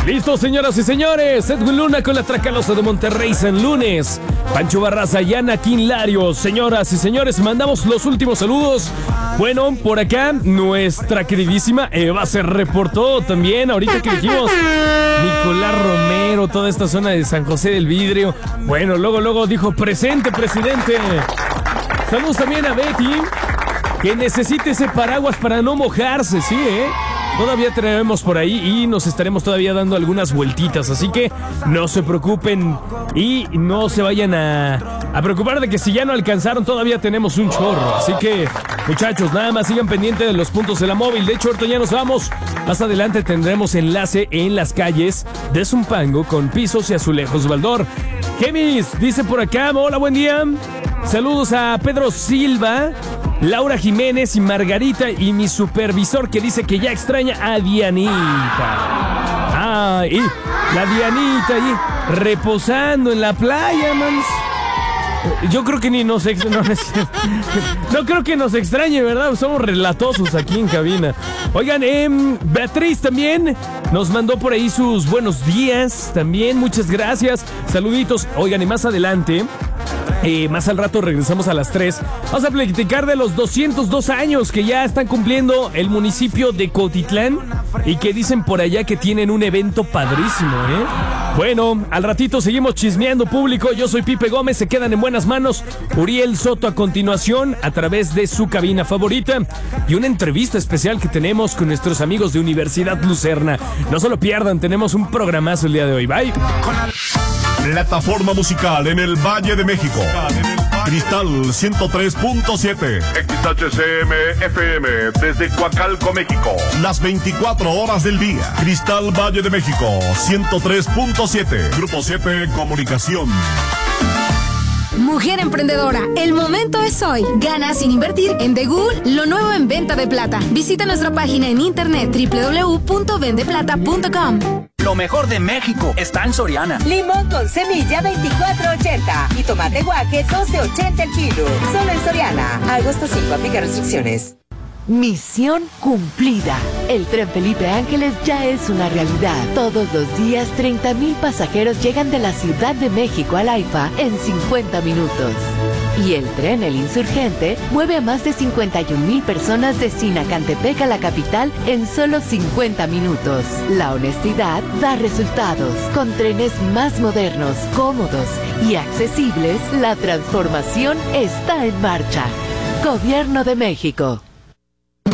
Listo, señoras y señores. Edwin Luna con la Tracalosa de Monterrey San Lunes. Pancho Barraza y Ana Quinlario. Señoras y señores, mandamos los últimos saludos. Bueno, por acá nuestra queridísima Eva se reportó también. Ahorita que dijimos Nicolás Romero, toda esta zona de San José del Vidrio. Bueno, luego dijo presente, presidente. Saludos también a Betty, que necesita ese paraguas para no mojarse, ¿sí, Todavía traemos por ahí y nos estaremos todavía dando algunas vueltitas, así que no se preocupen y no se vayan a preocupar de que si ya no alcanzaron todavía tenemos un chorro, así que muchachos, nada más sigan pendientes de los puntos de la móvil. De hecho, ahorita ya nos vamos, más adelante tendremos enlace en las calles de Zumpango con Pisos y Azulejos Baldor. Gemis, dice por acá, hola, buen día. Saludos a Pedro Silva, Laura Jiménez y Margarita y mi supervisor que dice que ya extraña a Dianita. Y la Dianita ahí reposando en la playa, mans. Yo creo que ni nos no creo que nos extrañe, ¿verdad? Somos relatosos aquí en cabina. Oigan, Beatriz también nos mandó por ahí sus buenos días. También, muchas gracias. Saluditos. Oigan, y más adelante, más al rato regresamos a las 3. Vamos a platicar de los 202 años que ya están cumpliendo el municipio de Cuautitlán y que dicen por allá que tienen un evento padrísimo, Bueno, al ratito seguimos chismeando, público. Yo soy Pipe Gómez, se quedan en buenas manos. Uriel Soto a continuación a través de su cabina favorita y una entrevista especial que tenemos con nuestros amigos de Universidad Lucerna. No se lo pierdan, tenemos un programazo el día de hoy. Bye. Plataforma musical en el Valle de México. Cristal 103.7. XHCM FM desde Coacalco, México. Las 24 horas del día. Cristal Valle de México 103.7. Grupo 7 Comunicación. Mujer emprendedora, el momento es hoy. Gana sin invertir en The Good, lo nuevo en venta de plata. Visita nuestra página en internet www.vendeplata.com. Lo mejor de México está en Soriana. Limón con semilla 24.80 y tomate guaje 12.80 el kilo. Solo en Soriana. Agosto 5, aplica restricciones. Misión cumplida. El tren Felipe Ángeles ya es una realidad. Todos los días 30,000 pasajeros llegan de la Ciudad de México al AIFA en 50 minutos. Y el tren El Insurgente mueve a más de 51,000 personas de Sinacantepec a la capital en solo 50 minutos. La honestidad da resultados. Con trenes más modernos, cómodos y accesibles, la transformación está en marcha. Gobierno de México.